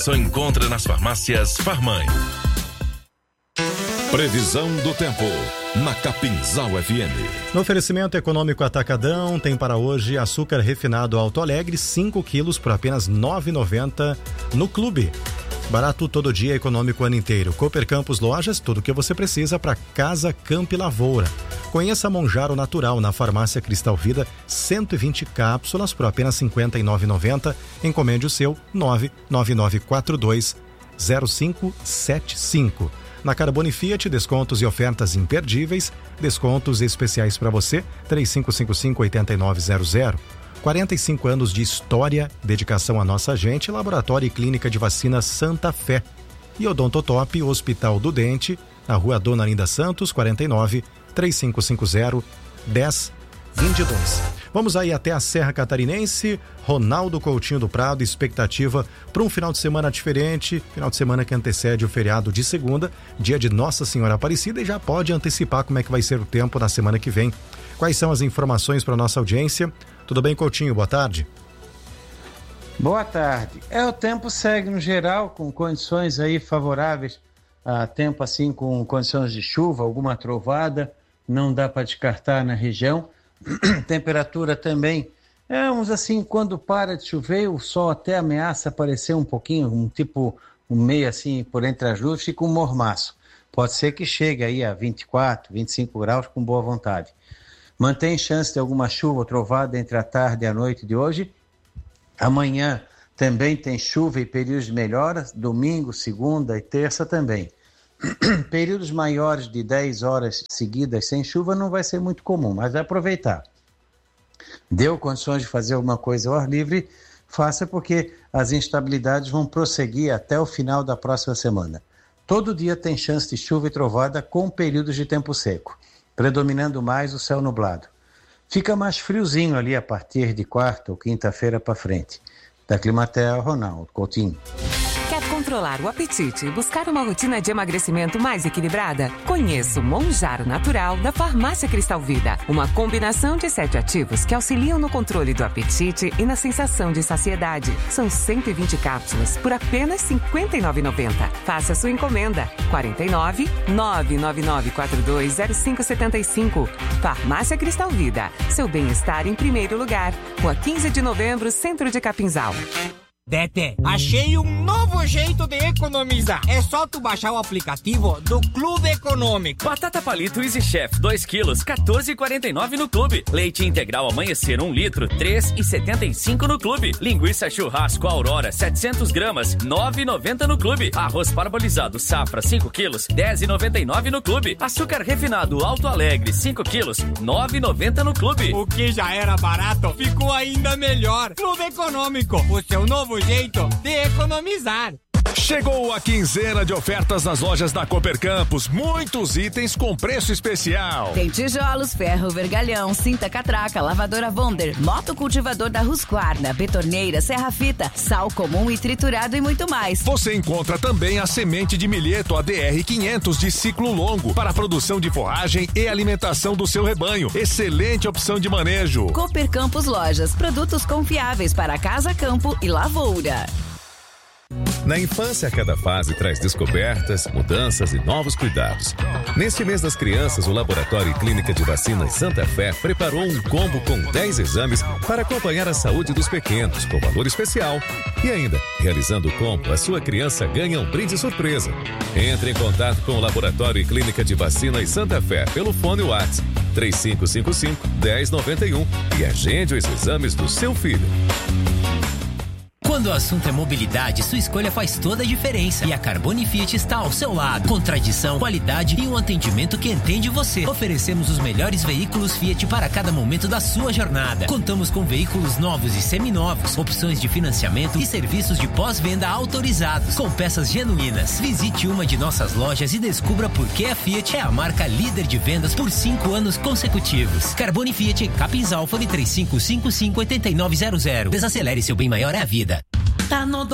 Só encontra nas farmácias Farmãe. Previsão do tempo na Capinzal FM. No oferecimento econômico Atacadão, tem para hoje açúcar refinado Alto Alegre, 5 quilos por apenas R$ 9,90 no clube. Barato todo dia, econômico o ano inteiro. Cooper Campos Lojas, tudo o que você precisa para casa, campo e lavoura. Conheça Monjaro Natural na farmácia Cristal Vida, 120 cápsulas por apenas R$ 59,90. Encomende o seu 999420575. Na Carbone Fiat, descontos e ofertas imperdíveis, descontos especiais para você, 3555-8900. 45 anos de história, dedicação à nossa gente, Laboratório e Clínica de Vacina Santa Fé. E Odontotop, Hospital do Dente, na Rua Dona Linda Santos, 49, 3550-1022. Vamos aí até a Serra Catarinense. Ronaldo Coutinho do Prado, expectativa para um final de semana diferente, final de semana que antecede o feriado de segunda, dia de Nossa Senhora Aparecida, e já pode antecipar como é que vai ser o tempo na semana que vem. Quais são as informações para nossa audiência? Tudo bem, Coutinho? Boa tarde. Boa tarde. O tempo segue no geral com condições aí favoráveis, tempo assim com condições de chuva, alguma trovada, não dá para descartar na região. Temperatura também, vamos assim, quando para de chover, o sol até ameaça aparecer um pouquinho, um meio assim, por entre as nuvens, fica um mormaço. Pode ser que chegue aí a 24, 25 graus com boa vontade. Mantém chance de alguma chuva ou trovada entre a tarde e a noite de hoje. Amanhã também tem chuva e períodos de melhoras, domingo, segunda e terça também. Períodos maiores de 10 horas seguidas sem chuva não vai ser muito comum, mas vai aproveitar. Deu condições de fazer alguma coisa ao ar livre, faça, porque as instabilidades vão prosseguir até o final da próxima semana. Todo dia tem chance de chuva e trovada com períodos de tempo seco, predominando mais o céu nublado. Fica mais friozinho ali a partir de quarta ou quinta-feira para frente. Da Climatea, Ronaldo Coutinho. Quer controlar o apetite e buscar uma rotina de emagrecimento mais equilibrada? Conheça o Monjaro Natural da Farmácia Cristal Vida. Uma combinação de 7 ativos que auxiliam no controle do apetite e na sensação de saciedade. São 120 cápsulas por apenas R$ 59,90. Faça sua encomenda. 49 999420575. Farmácia Cristal Vida. Seu bem-estar em primeiro lugar. Rua 15 de Novembro, Centro de Capinzal. Dete, achei um novo jeito de economizar. É só tu baixar o aplicativo do Clube Econômico. Batata palito Easy Chef 2 quilos, R$ 14,49 no Clube. Leite integral Amanhecer 1 litro, R$ 3,75 no Clube. Linguiça churrasco Aurora 700 gramas, R$ 9,90 no Clube. Arroz parbolizado Safra 5 quilos, R$ 10,99 no Clube. Açúcar refinado Alto Alegre 5 quilos, R$ 9,90 no Clube. O que já era barato ficou ainda melhor. Clube Econômico, o seu novo jeito de economizar. Chegou a quinzena de ofertas nas lojas da Cooper Campos. Muitos itens com preço especial. Tem tijolos, ferro, vergalhão, cinta catraca, lavadora Wonder, moto cultivador da Husqvarna, betorneira, serra-fita, sal comum e triturado e muito mais. Você encontra também a semente de milheto ADR 500 de ciclo longo para a produção de forragem e alimentação do seu rebanho. Excelente opção de manejo. Cooper Campos Lojas, produtos confiáveis para casa, campo e lavoura. Na infância, cada fase traz descobertas, mudanças e novos cuidados. Neste mês das crianças, o Laboratório e Clínica de Vacinas Santa Fé preparou um combo com 10 exames para acompanhar a saúde dos pequenos, com valor especial. E ainda, realizando o combo, a sua criança ganha um brinde surpresa. Entre em contato com o Laboratório e Clínica de Vacinas Santa Fé pelo fone WhatsApp 3555-1091 e agende os exames do seu filho. Quando o assunto é mobilidade, sua escolha faz toda a diferença. E a Carbone Fiat está ao seu lado. Com tradição, qualidade e um atendimento que entende você. Oferecemos os melhores veículos Fiat para cada momento da sua jornada. Contamos com veículos novos e seminovos, opções de financiamento e serviços de pós-venda autorizados, com peças genuínas. Visite uma de nossas lojas e descubra por que a Fiat é a marca líder de vendas por 5 anos consecutivos. Carbone Fiat em Capinzal, fone 3555-8900. Desacelere, seu bem maior é a vida. Tá no